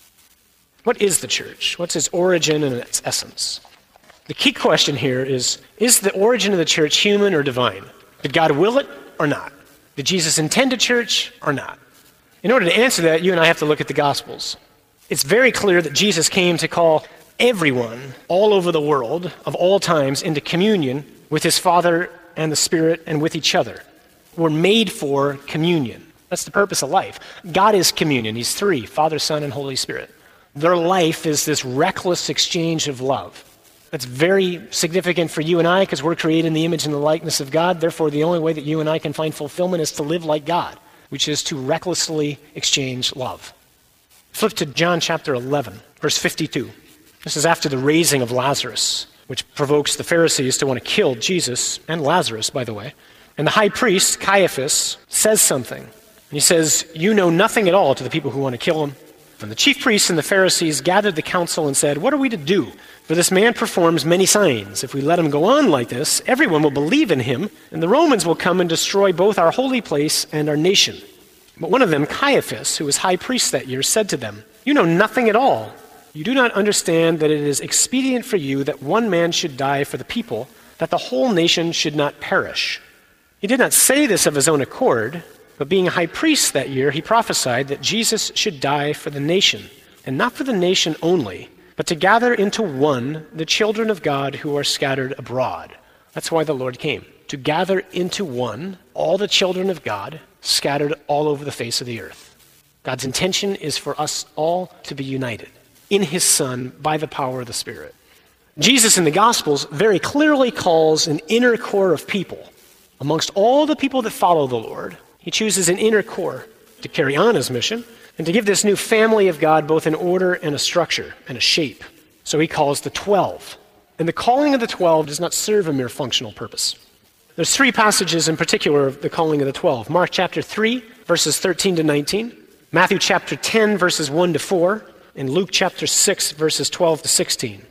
What is the church? What's its origin and its essence? The key question here is the origin of the church human or divine? Did God will it or not? Did Jesus intend a church or not? In order to answer that, you and I have to look at the Gospels. It's very clear that Jesus came to call everyone all over the world of all times into communion with His Father and the Spirit and with each other. We're made for communion. That's the purpose of life. God is communion. He's 3, Father, Son, and Holy Spirit. Their life is this reckless exchange of love. That's very significant for you and I because we're created in the image and the likeness of God. Therefore, the only way that you and I can find fulfillment is to live like God, which is to recklessly exchange love. Flip to John chapter 11, verse 52. This is after the raising of Lazarus, which provokes the Pharisees to want to kill Jesus, and Lazarus, by the way. And the high priest, Caiaphas, says something. And he says, "You know nothing at all," to the people who want to kill him. And the chief priests and the Pharisees gathered the council and said, "What are we to do? For this man performs many signs. If we let him go on like this, everyone will believe in him, and the Romans will come and destroy both our holy place and our nation." But one of them, Caiaphas, who was high priest that year, said to them, "You know nothing at all. You do not understand that it is expedient for you that one man should die for the people, that the whole nation should not perish." He did not say this of his own accord, but being a high priest that year, he prophesied that Jesus should die for the nation, and not for the nation only, but to gather into one the children of God who are scattered abroad. That's why the Lord came, to gather into one all the children of God scattered all over the face of the earth. God's intention is for us all to be united in His Son by the power of the Spirit. Jesus in the Gospels very clearly calls an inner core of people. Amongst all the people that follow the Lord, He chooses an inner core to carry on His mission and to give this new family of God both an order and a structure and a shape. So He calls the 12. And the calling of the 12 does not serve a mere functional purpose. There's 3 passages in particular of the calling of the 12. Mark chapter 3, verses 13 to 19. Matthew chapter 10, verses 1 to 4. And Luke chapter 6, verses 12 to 16.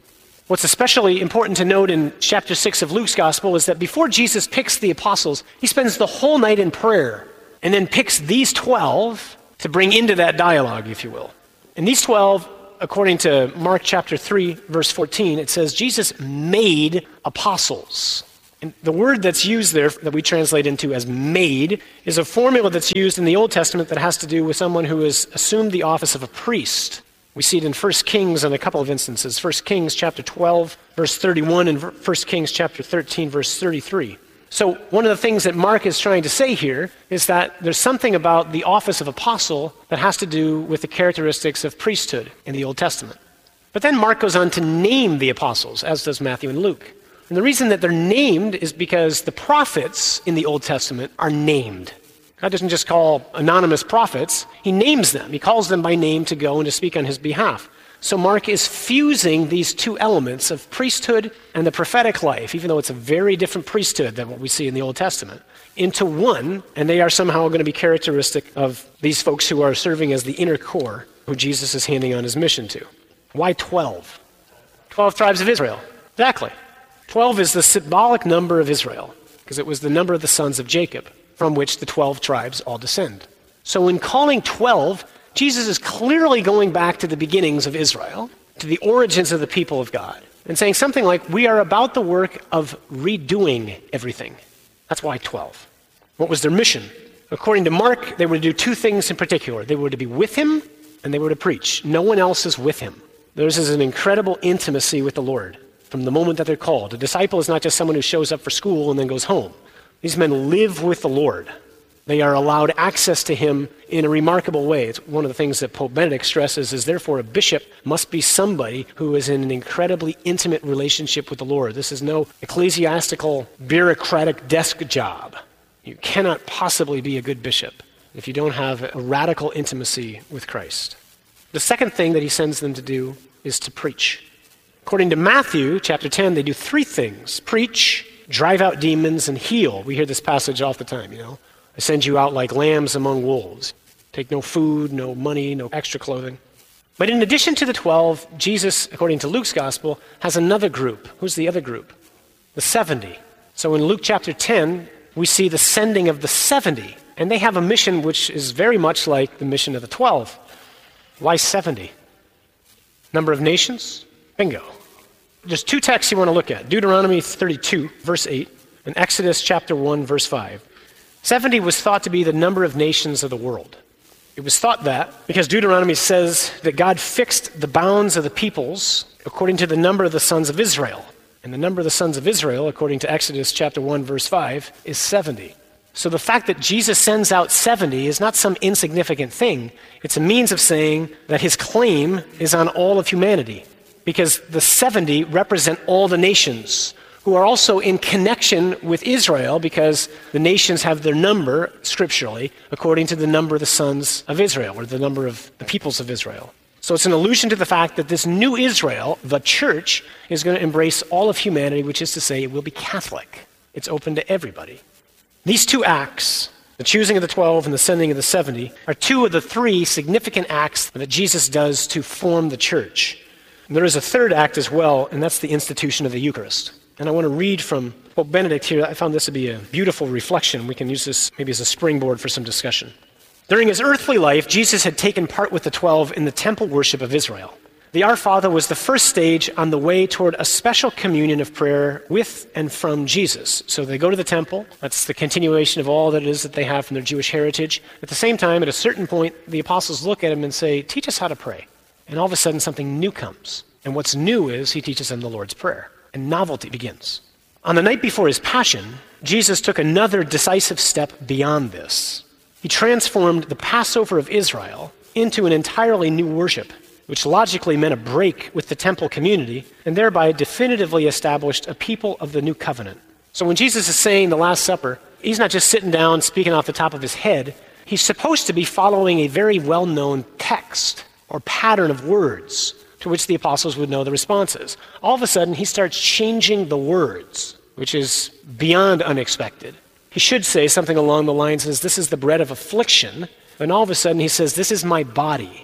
What's especially important to note in chapter 6 of Luke's gospel is that before Jesus picks the apostles, he spends the whole night in prayer and then picks these 12 to bring into that dialogue, if you will. And these 12, according to Mark chapter 3, verse 14, it says Jesus made apostles. And the word that's used there that we translate into as made is a formula that's used in the Old Testament that has to do with someone who has assumed the office of a priest. We see it in 1 Kings in a couple of instances. 1 Kings chapter 12, verse 31, and 1 Kings chapter 13, verse 33. So one of the things that Mark is trying to say here is that there's something about the office of apostle that has to do with the characteristics of priesthood in the Old Testament. But then Mark goes on to name the apostles, as does Matthew and Luke. And the reason that they're named is because the prophets in the Old Testament are named. God doesn't just call anonymous prophets, he names them. He calls them by name to go and to speak on his behalf. So Mark is fusing these two elements of priesthood and the prophetic life, even though it's a very different priesthood than what we see in the Old Testament, into one, and they are somehow going to be characteristic of these folks who are serving as the inner core, who Jesus is handing on his mission to. Why 12? 12 tribes of Israel. Exactly. 12 is the symbolic number of Israel, because it was the number of the sons of Jacob, from which the 12 tribes all descend. So in calling 12, Jesus is clearly going back to the beginnings of Israel, to the origins of the people of God, and saying something like, we are about the work of redoing everything. That's why 12. What was their mission? According to Mark, they were to do two things in particular. They were to be with him, and they were to preach. No one else is with him. Theirs is an incredible intimacy with the Lord from the moment that they're called. A disciple is not just someone who shows up for school and then goes home. These men live with the Lord. They are allowed access to him in a remarkable way. It's one of the things that Pope Benedict stresses is therefore a bishop must be somebody who is in an incredibly intimate relationship with the Lord. This is no ecclesiastical, bureaucratic desk job. You cannot possibly be a good bishop if you don't have a radical intimacy with Christ. The second thing that he sends them to do is to preach. According to Matthew chapter 10, they do three things: preach, drive out demons, and heal. We hear this passage all the time, I send you out like lambs among wolves. Take no food, no money, no extra clothing. But in addition to the 12, Jesus, according to Luke's gospel, has another group. Who's the other group? The 70. So in Luke chapter 10, we see the sending of the 70. And they have a mission which is very much like the mission of the 12. Why 70? Number of nations? Bingo. There's two texts you want to look at. Deuteronomy 32, verse 8, and Exodus chapter 1, verse 5. 70 was thought to be the number of nations of the world. It was thought that because Deuteronomy says that God fixed the bounds of the peoples according to the number of the sons of Israel. And the number of the sons of Israel, according to Exodus chapter 1, verse 5, is 70. So the fact that Jesus sends out 70 is not some insignificant thing. It's a means of saying that his claim is on all of humanity, because the 70 represent all the nations who are also in connection with Israel, because the nations have their number, scripturally, according to the number of the sons of Israel, or the number of the peoples of Israel. So it's an allusion to the fact that this new Israel, the church, is going to embrace all of humanity, which is to say it will be Catholic. It's open to everybody. These two acts, the choosing of the 12 and the sending of the 70, are two of the three significant acts that Jesus does to form the church. And there is a third act as well, and that's the institution of the Eucharist. And I want to read from Pope Benedict here. I found this to be a beautiful reflection. We can use this maybe as a springboard for some discussion. During his earthly life, Jesus had taken part with the 12 in the temple worship of Israel. The Our Father was the first stage on the way toward a special communion of prayer with and from Jesus. So they go to the temple. That's the continuation of all that it is that they have from their Jewish heritage. At the same time, at a certain point, the apostles look at him and say, teach us how to pray. And all of a sudden, something new comes. And what's new is he teaches them the Lord's Prayer. And novelty begins. On the night before his passion, Jesus took another decisive step beyond this. He transformed the Passover of Israel into an entirely new worship, which logically meant a break with the temple community, and thereby definitively established a people of the new covenant. So when Jesus is saying the Last Supper, he's not just sitting down speaking off the top of his head. He's supposed to be following a very well-known text or pattern of words to which the apostles would know the responses. All of a sudden, he starts changing the words, which is beyond unexpected. He should say something along the lines as, this is the bread of affliction, and all of a sudden he says, this is my body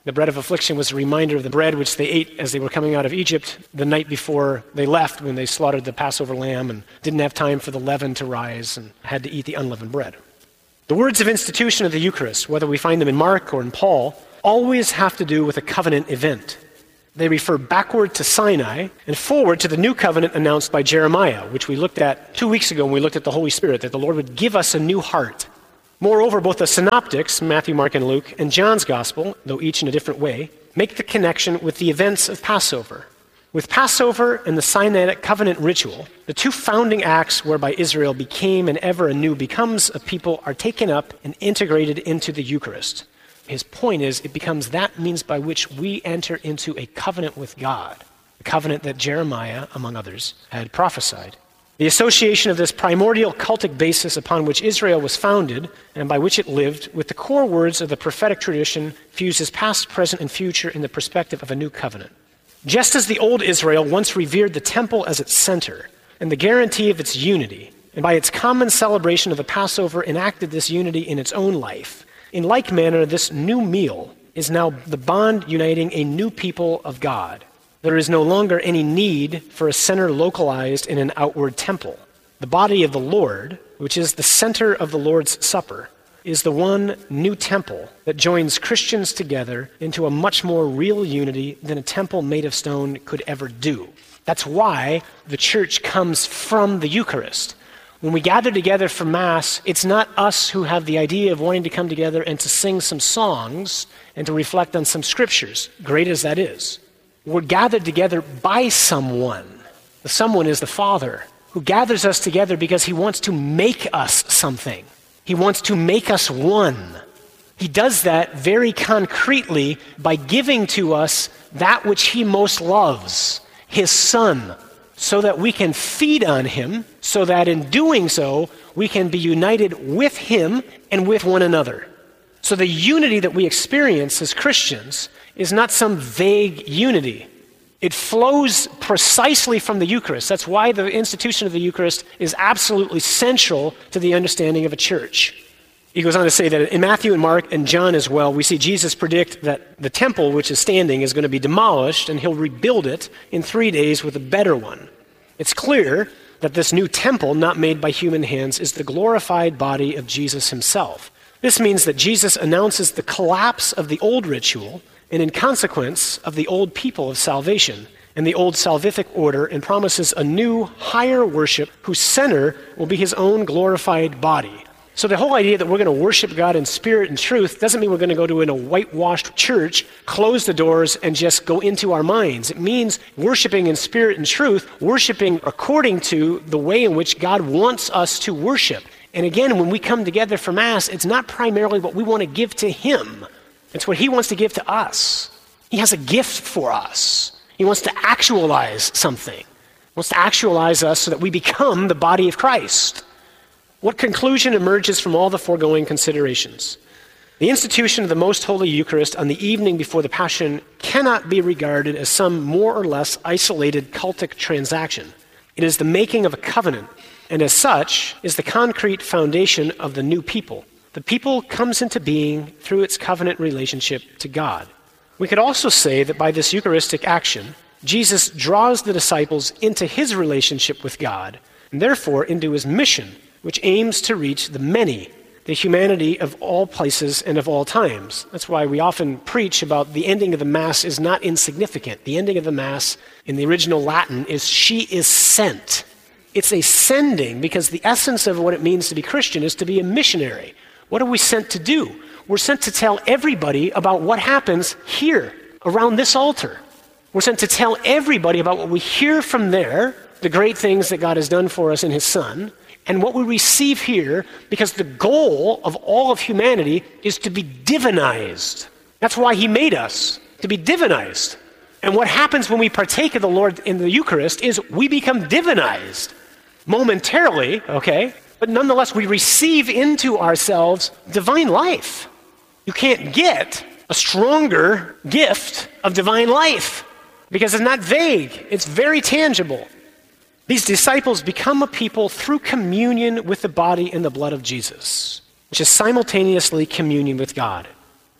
The bread of affliction was a reminder of the bread which they ate as they were coming out of Egypt the night before they left, when they slaughtered the Passover lamb and didn't have time for the leaven to rise and had to eat the unleavened bread. The words of institution of the Eucharist, whether we find them in Mark or in Paul, always have to do with a covenant event. They refer backward to Sinai and forward to the new covenant announced by Jeremiah, which we looked at 2 weeks ago when we looked at the Holy Spirit, that the Lord would give us a new heart. Moreover, both the synoptics, Matthew, Mark, and Luke, and John's Gospel, though each in a different way, make the connection with the events of Passover. With Passover and the Sinaitic covenant ritual, the two founding acts whereby Israel became and ever anew becomes a people are taken up and integrated into the Eucharist. His point is, it becomes that means by which we enter into a covenant with God, a covenant that Jeremiah, among others, had prophesied. The association of this primordial cultic basis upon which Israel was founded and by which it lived with the core words of the prophetic tradition fuses past, present, and future in the perspective of a new covenant. Just as the old Israel once revered the temple as its center and the guarantee of its unity, and by its common celebration of the Passover enacted this unity in its own life, in like manner this new meal is now the bond uniting a new people of God. There is no longer any need for a center localized in an outward temple. The body of the Lord, which is the center of the Lord's Supper, is the one new temple that joins Christians together into a much more real unity than a temple made of stone could ever do. That's why the church comes from the Eucharist. When we gather together for Mass, it's not us who have the idea of wanting to come together and to sing some songs and to reflect on some scriptures, great as that is. We're gathered together by someone. The someone is the Father, who gathers us together because he wants to make us something. He wants to make us one. He does that very concretely by giving to us that which he most loves, his Son, so that we can feed on him, so that in doing so, we can be united with him and with one another. So the unity that we experience as Christians is not some vague unity. It flows precisely from the Eucharist. That's why the institution of the Eucharist is absolutely central to the understanding of a church. He goes on to say that in Matthew and Mark and John as well, we see Jesus predict that the temple which is standing is going to be demolished and he'll rebuild it in 3 days with a better one. It's clear that this new temple, not made by human hands, is the glorified body of Jesus himself. This means that Jesus announces the collapse of the old ritual and in consequence of the old people of salvation and the old salvific order, and promises a new, higher worship whose center will be his own glorified body. So the whole idea that we're going to worship God in spirit and truth doesn't mean we're going to go to a whitewashed church, close the doors, and just go into our minds. It means worshiping in spirit and truth, worshiping according to the way in which God wants us to worship. And again, when we come together for Mass, it's not primarily what we want to give to him. It's what he wants to give to us. He has a gift for us. He wants to actualize something. He wants to actualize us so that we become the body of Christ. What conclusion emerges from all the foregoing considerations? The institution of the Most Holy Eucharist on the evening before the Passion cannot be regarded as some more or less isolated cultic transaction. It is the making of a covenant, and as such is the concrete foundation of the new people. The people comes into being through its covenant relationship to God. We could also say that by this Eucharistic action, Jesus draws the disciples into his relationship with God, and therefore into his mission, which aims to reach the many, the humanity of all places and of all times. That's why we often preach about the ending of the Mass is not insignificant. The ending of the Mass in the original Latin is "she is sent." It's a sending because the essence of what it means to be Christian is to be a missionary. What are we sent to do? We're sent to tell everybody about what happens here around this altar. We're sent to tell everybody about what we hear from there, the great things that God has done for us in his Son, and what we receive here, because the goal of all of humanity is to be divinized. That's why he made us, to be divinized. And what happens when we partake of the Lord in the Eucharist is we become divinized momentarily, okay? But nonetheless, we receive into ourselves divine life. You can't get a stronger gift of divine life because it's not vague. It's very tangible. These disciples become a people through communion with the body and the blood of Jesus, which is simultaneously communion with God.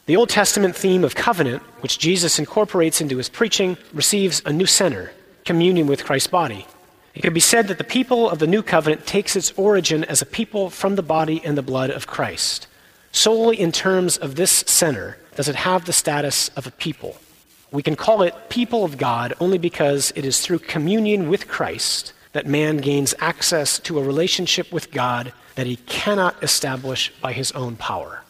The Old Testament theme of covenant, which Jesus incorporates into his preaching, receives a new center, communion with Christ's body. It could be said that the people of the new covenant takes its origin as a people from the body and the blood of Christ. Solely in terms of this center does it have the status of a people. We can call it people of God only because it is through communion with Christ that man gains access to a relationship with God that he cannot establish by his own power.